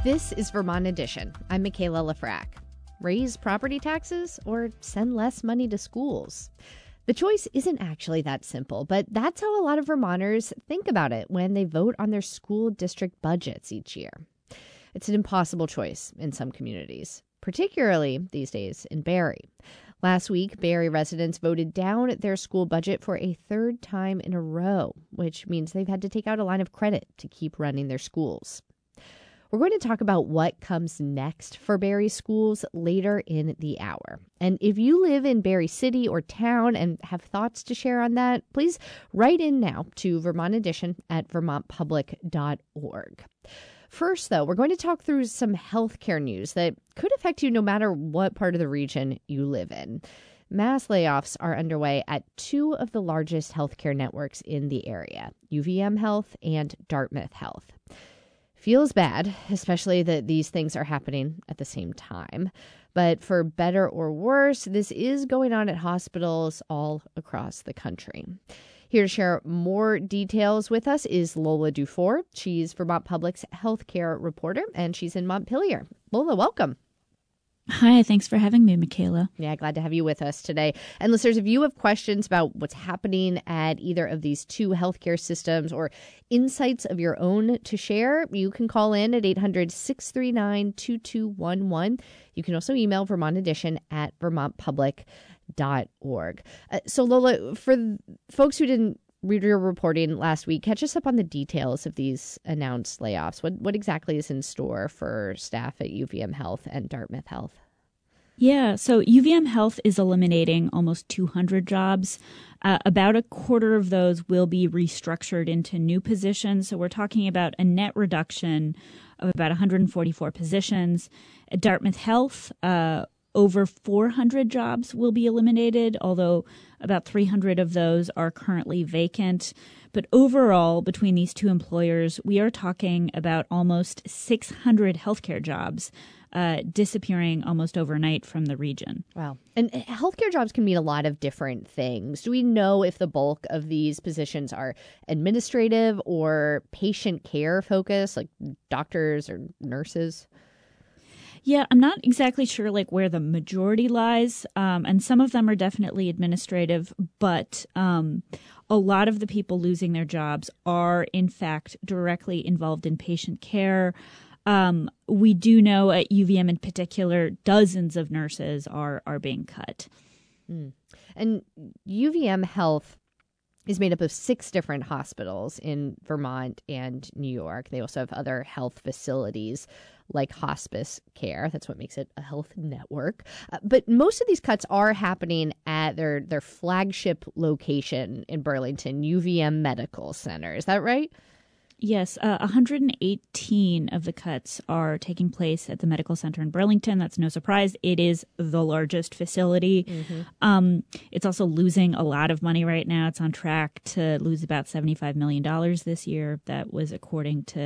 This is Vermont Edition. I'm Michaela Lafrac. Raise property taxes or send less money to schools? The choice isn't actually that simple, but that's how a lot of Vermonters think about it when they vote on their school district budgets each year. It's an impossible choice in some communities, particularly these days in Barre. Last week, Barre residents voted down their school budget for a third time in a row, which means they've had to take out a line of credit to keep running their schools. We're going to talk about what comes next for Barre schools later in the hour. And if you live in Barre City or town and have thoughts to share on that, please write in now to Vermont Edition at vermontpublic.org. First, though, we're going to talk through some healthcare news that could affect you no matter what part of the region you live in. Mass layoffs are underway at two of the largest healthcare networks in the area, UVM Health and Dartmouth Health. Feels bad, especially that these things are happening at the same time. But for better or worse, this is going on at hospitals all across the country. Here to share more details with us is Lola Dufour. She's Vermont Public's healthcare reporter, and she's in Montpelier. Lola, welcome. Hi, thanks for having me, Michaela. Yeah, glad to have you with us today. And listeners, if you have questions about what's happening at either of these two healthcare systems or insights of your own to share, you can call in at 800-639-2211. You can also email Vermont Edition at vermontpublic.org. So Lola, for folks who didn't read your reporting last week, catch us up on the details of these announced layoffs. What exactly is in store for staff at UVM Health and Dartmouth Health? Yeah, so UVM Health is eliminating almost 200 jobs. About a quarter of those will be restructured into new positions. So we're talking about a net reduction of about 144 positions. At Dartmouth Health, over 400 jobs will be eliminated, although about 300 of those are currently vacant. But overall, between these two employers, we are talking about almost 600 healthcare jobs disappearing almost overnight from the region. Wow. And healthcare jobs can mean a lot of different things. Do we know if the bulk of these positions are administrative or patient care focused, like doctors or nurses? Yeah, I'm not exactly sure where the majority lies, and some of them are definitely administrative, but a lot of the people losing their jobs are, in fact, directly involved in patient care. We do know at UVM in particular, dozens of nurses are being cut. And UVM Health is made up of 6 different hospitals in Vermont and New York. They also have other health facilities like hospice care. That's what makes it a health network. But most of these cuts are happening at their flagship location in Burlington, UVM Medical Center. Is that right? Yes, 118 of the cuts are taking place at the medical center in Burlington. That's no surprise. It is the largest facility. Mm-hmm. It's also losing a lot of money right now. It's on track to lose about $75 million this year. That was according to